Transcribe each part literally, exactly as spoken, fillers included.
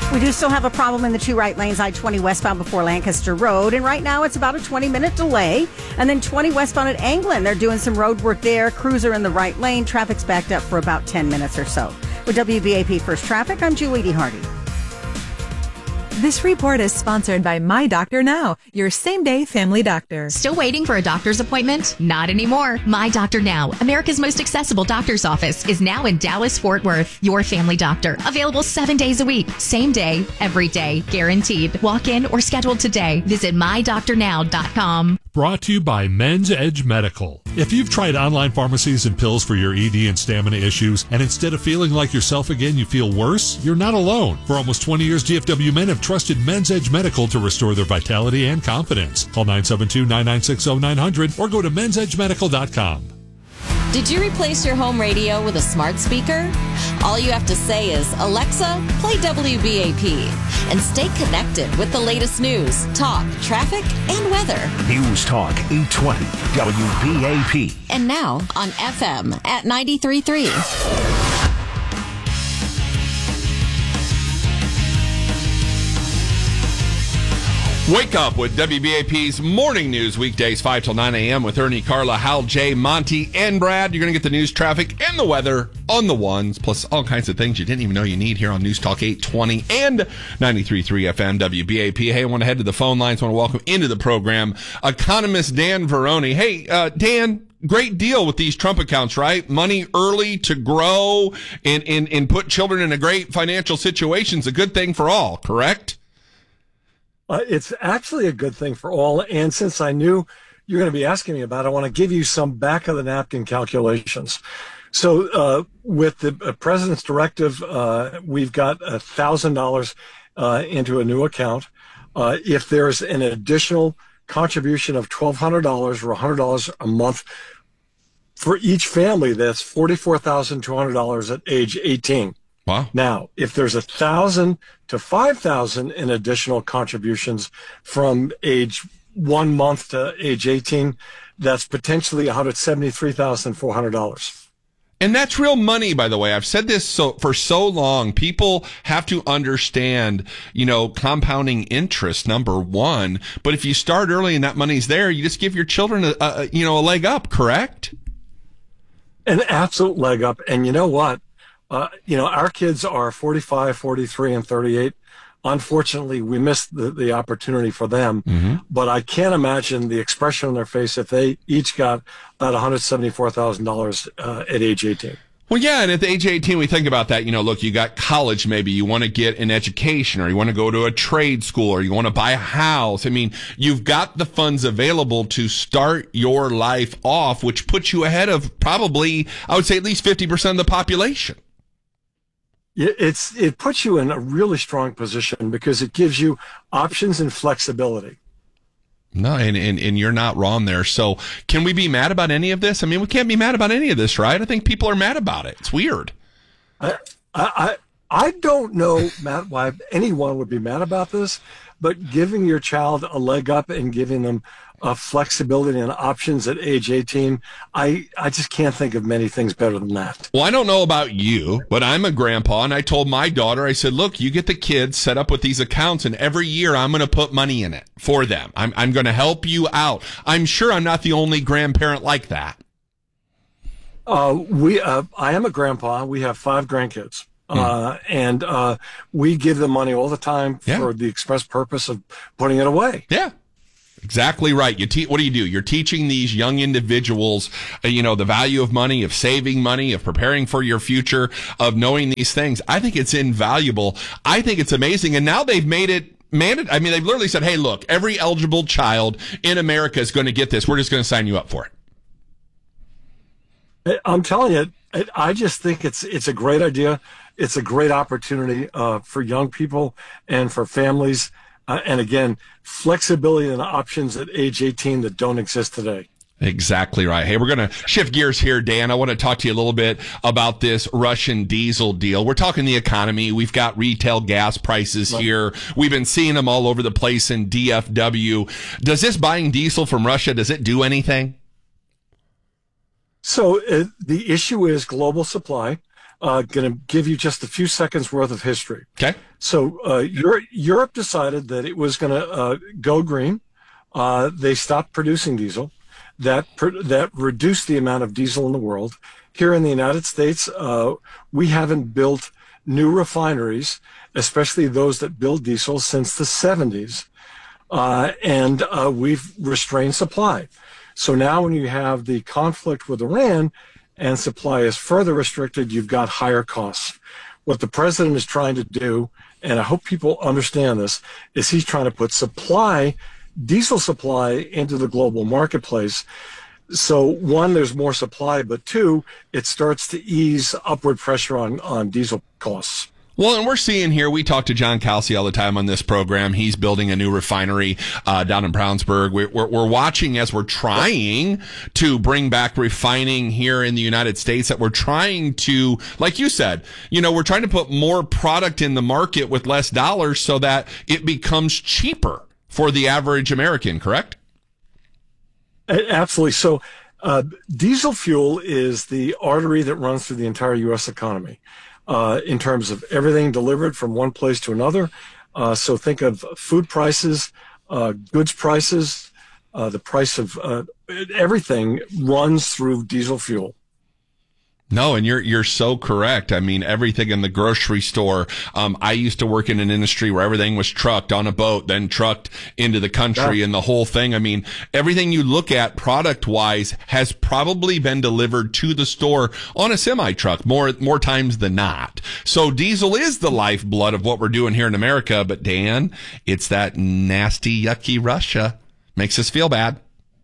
We do still have a problem in the two right lanes, I twenty westbound before Lancaster Road. And right now it's about a twenty-minute delay. And then twenty westbound at Anglin. They're doing some road work there. Cruiser in the right lane. Traffic's backed up for about ten minutes or so. With W B A P First Traffic, I'm Julie D. Hardy. This report is sponsored by My Doctor Now, your same-day family doctor. Still waiting for a doctor's appointment? Not anymore. My Doctor Now, America's most accessible doctor's office, is now in Dallas-Fort Worth. Your family doctor. Available seven days a week. Same day, every day. Guaranteed. Walk in or schedule today. Visit my doctor now dot com. Brought to you by Men's Edge Medical. If you've tried online pharmacies and pills for your E D and stamina issues, and instead of feeling like yourself again, you feel worse, you're not alone. For almost twenty years, D F W men have trusted Men's Edge Medical to restore their vitality and confidence. Call nine seven two, nine nine six, zero nine zero zero or go to men's edge medical dot com. Did you replace your home radio with a smart speaker? All you have to say is, Alexa, play W B A P, and stay connected with the latest news, talk, traffic, and weather. News Talk eight twenty W B A P. And now on F M at ninety-three point three. Wake up with W B A P's morning news weekdays five till nine a.m. with Ernie, Carla, Hal, Jay, Monty, and Brad. You're going to get the news, traffic, and the weather on the ones, plus all kinds of things you didn't even know you need here on News Talk eight twenty and ninety-three point three F M W B A P. Hey, I want to head to the phone lines. I want to welcome into the program economist Dan Veroni. Hey, uh, Dan, great deal with these Trump accounts, right? Money early to grow and, and, and put children in a great financial situation is a good thing for all, correct? Uh, it's actually a good thing for all. And since I knew you're going to be asking me about it, I want to give you some back of the napkin calculations. So uh, with the uh, president's directive, uh, we've got one thousand dollars uh, into a new account. Uh, if there's an additional contribution of twelve hundred dollars or one hundred dollars a month for each family, that's forty-four thousand two hundred dollars at age eighteen. Wow. Now, if there's a thousand to five thousand in additional contributions from age one month to age eighteen, that's potentially one hundred seventy-three thousand four hundred dollars. And that's real money, by the way. I've said this so for so long. People have to understand, you know, compounding interest, number one. But if you start early and that money's there, you just give your children a, a you know, a leg up, correct? An absolute leg up. And you know what? Uh, you know, our kids are forty-five, forty-three, and thirty-eight. Unfortunately, we missed the, the opportunity for them. Mm-hmm. But I can't imagine the expression on their face if they each got about one hundred seventy-four thousand dollars uh, at age eighteen. Well, yeah, and at the age of eighteen, we think about that. You know, look, you got college, maybe you want to get an education, or you want to go to a trade school, or you want to buy a house. I mean, you've got the funds available to start your life off, which puts you ahead of probably, I would say, at least fifty percent of the population. It's it puts you in a really strong position because it gives you options and flexibility. No, and, and, and you're not wrong there. So can we be mad about any of this? I mean, we can't be mad about any of this, right? I think people are mad about it. It's weird. I I, I don't know, Matt, why anyone would be mad about this, but giving your child a leg up and giving them uh, flexibility and options at age eighteen, I, I just can't think of many things better than that. Well, I don't know about you, but I'm a grandpa, and I told my daughter, I said, look, you get the kids set up with these accounts, and every year I'm going to put money in it for them. I'm, I'm going to help you out. I'm sure I'm not the only grandparent like that. Uh, we, uh, I am a grandpa. We have five grandkids. Uh, and uh, we give them money all the time yeah. for the express purpose of putting it away. Yeah. Exactly right. You te- what do you do? You're teaching these young individuals, uh, you know, the value of money, of saving money, of preparing for your future, of knowing these things. I think it's invaluable. I think it's amazing. And now they've made it mandatory. I mean, they've literally said, hey, look, every eligible child in America is going to get this. We're just going to sign you up for it. I'm telling you, I just think it's it's a great idea. It's a great opportunity uh, for young people and for families. Uh, and again, flexibility and options at age eighteen that don't exist today. Exactly right. Hey, we're going to shift gears here, Dan. I want to talk to you a little bit about this Russian diesel deal. We're talking the economy. We've got retail gas prices right here. We've been seeing them all over the place in D F W. Does this buying diesel from Russia, does it do anything? So uh, the issue is global supply. uh, going to give you just a few seconds worth of history. Okay. So uh, Europe, Europe decided that it was going to uh, go green. Uh, they stopped producing diesel. That that reduced the amount of diesel in the world. Here in the United States, uh, we haven't built new refineries, especially those that build diesel, since the seventies, uh, and uh, we've restrained supply. So now when you have the conflict with Iran and supply is further restricted, you've got higher costs. What the president is trying to do, and I hope people understand this, is he's trying to put supply diesel supply into the global marketplace. So one, there's more supply, but two, it starts to ease upward pressure on, on diesel costs. Well, and we're seeing here, we talk to John Calci all the time on this program. He's building a new refinery uh, down in Brownsburg. We're, we're, we're watching as we're trying to bring back refining here in the United States, that we're trying to, like you said, you know, we're trying to put more product in the market with less dollars so that it becomes cheaper for the average American, correct? Absolutely. So uh, diesel fuel is the artery that runs through the entire U S economy uh, in terms of everything delivered from one place to another. Uh, so think of food prices, uh, goods prices, uh, the price of uh, everything runs through diesel fuel. No, and you're you're so correct. I mean, everything in the grocery store. Um, I used to work in an industry where everything was trucked on a boat, then trucked into the country, yeah. and the whole thing. I mean, everything you look at product-wise has probably been delivered to the store on a semi-truck more more times than not. So diesel is the lifeblood of what we're doing here in America. But Dan, it's that nasty, yucky Russia. Makes us feel bad.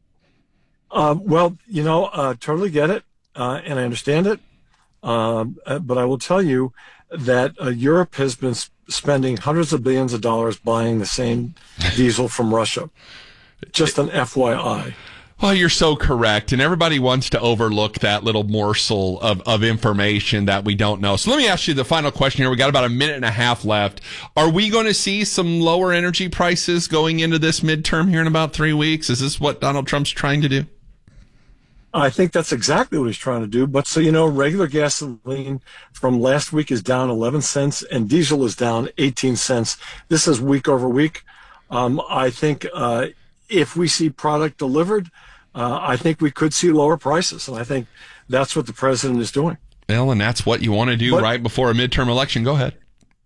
Uh, well, you know, uh, totally get it. Uh, and I understand it, um, uh, but I will tell you that uh, Europe has been sp- spending hundreds of billions of dollars buying the same diesel from Russia. Just an F Y I. Well, you're so correct, and everybody wants to overlook that little morsel of, of information that we don't know. So let me ask you the final question here. We got about a minute and a half left. Are we going to see some lower energy prices going into this midterm here in about three weeks? Is this what Donald Trump's trying to do? I think that's exactly what he's trying to do. But so, you know, regular gasoline from last week is down eleven cents and diesel is down eighteen cents. This is week over week. Um, I think uh, if we see product delivered, uh, I think we could see lower prices. And I think that's what the president is doing. Well, and that's what you want to do but, right before a midterm election. Go ahead.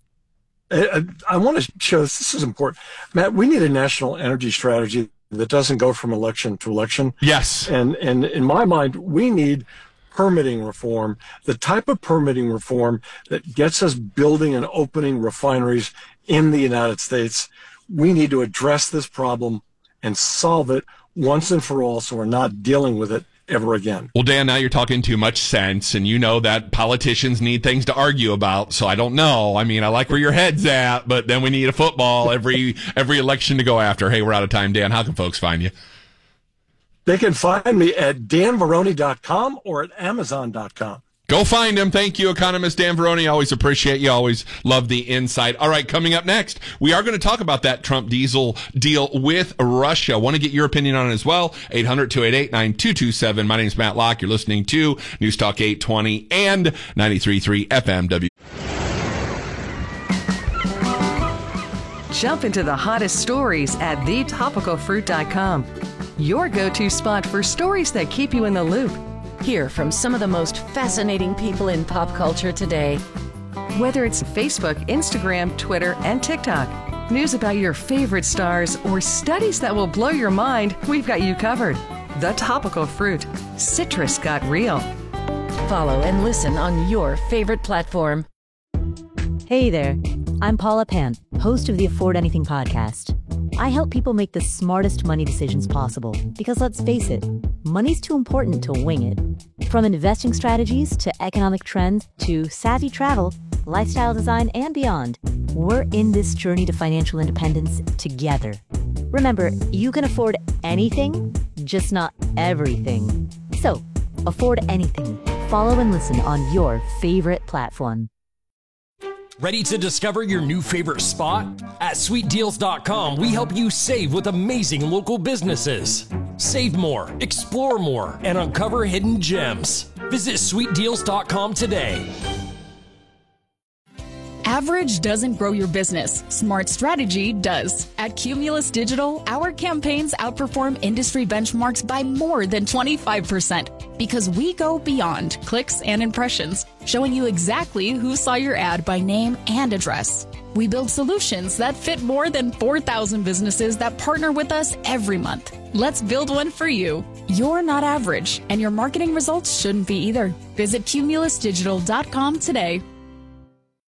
I, I want to show this. This is important. Matt, we need a national energy strategy that doesn't go from election to election. Yes. And and in my mind, we need permitting reform, the type of permitting reform that gets us building and opening refineries in the United States. We need to address this problem and solve it once and for all so we're not dealing with it ever again. Well, Dan, now you're talking too much sense, and you know that politicians need things to argue about, so I don't know. I mean, I like where your head's at, but then we need a football every every election to go after. Hey, we're out of time, Dan. How can folks find you? They can find me at dan veroni dot com or at amazon dot com. Go find him. Thank you, economist Dan Veroni. Always appreciate you. Always love the insight. All right, coming up next, we are going to talk about that Trump diesel deal with Russia. Want to get your opinion on it as well. eight hundred, two eight eight, nine two two seven. My name's Matt Locke. You're listening to News Talk eight twenty and ninety-three point three F M W. Jump into the hottest stories at the topical fruit dot com. Your go-to spot for stories that keep you in the loop. Hear from some of the most fascinating people in pop culture today. Whether it's Facebook, Instagram, Twitter, and TikTok, news about your favorite stars, or studies that will blow your mind, we've got you covered. The Topical Fruit. Citrus got real. Follow and listen on your favorite platform. Hey there, I'm Paula Pan, host of the Afford Anything podcast. I help people make the smartest money decisions possible because, let's face it, money's too important to wing it. From investing strategies to economic trends to savvy travel, lifestyle design, and beyond, we're in this journey to financial independence together. Remember, you can afford anything, just not everything. So, afford anything. Follow and listen on your favorite platform. Ready to discover your new favorite spot? At sweet deals dot com, we help you save with amazing local businesses. Save more, explore more, and uncover hidden gems. Visit sweet deals dot com today. Average doesn't grow your business. Smart strategy does. At Cumulus Digital, our campaigns outperform industry benchmarks by more than twenty-five percent because we go beyond clicks and impressions, showing you exactly who saw your ad by name and address. We build solutions that fit more than four thousand businesses that partner with us every month. Let's build one for you. You're not average, and your marketing results shouldn't be either. Visit cumulus digital dot com today.